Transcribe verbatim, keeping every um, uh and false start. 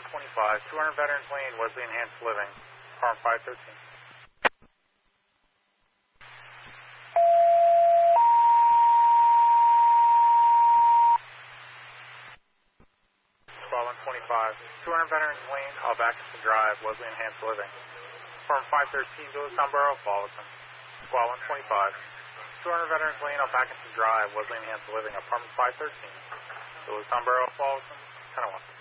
twenty-five, two hundred Veterans Lane, Wesley Enhanced Living, apartment five thirteen. Squad one twenty-five, two hundred Veterans Lane, off Atkinson Drive, Wesley Enhanced Living, apartment five thirteen, Doylestown Borough, Fullerton. Squad one twenty-five, two hundred Veterans Lane, off Atkinson Drive, Wesley Enhanced Living, apartment five thirteen, Doylestown Borough, Fullerton, ten oh one.